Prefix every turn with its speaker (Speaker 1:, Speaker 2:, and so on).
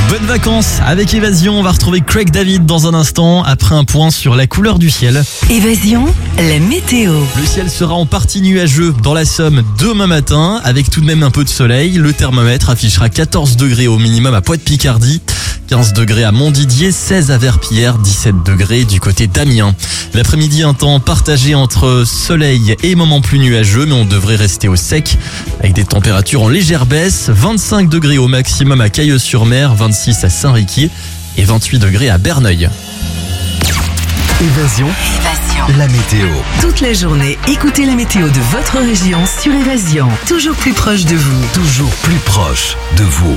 Speaker 1: Bonnes vacances avec Évasion, on va retrouver Craig David dans un instant après un point sur la couleur du ciel.
Speaker 2: Évasion, la météo.
Speaker 1: Le ciel sera en partie nuageux dans la Somme demain matin avec tout de même un peu de soleil. Le thermomètre affichera 14 degrés au minimum à Poix-de-Picardie, 15 degrés à Montdidier, 16 à Verpillière, 17 degrés du côté d'Amiens. L'après-midi, un temps partagé entre soleil et moments plus nuageux, mais on devrait rester au sec avec des températures en légère baisse. 25 degrés au maximum à Cailleux-sur-Mer, 26 à Saint-Riquier et 28 degrés à Berneuil.
Speaker 3: Évasion, la météo.
Speaker 2: Toute la journée, écoutez la météo de votre région sur Évasion. Toujours plus proche de vous.
Speaker 3: Toujours plus proche de vous.